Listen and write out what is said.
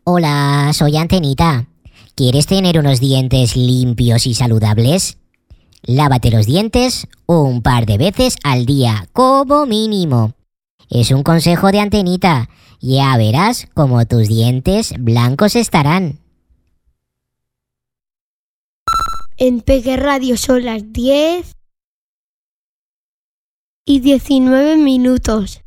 Hola, soy Antenita. ¿Quieres tener unos dientes limpios y saludables? Lávate los dientes un par de veces al día, como mínimo. Es un consejo de Antenita. Ya verás cómo tus dientes blancos estarán. En Peque Radio son las 10:19.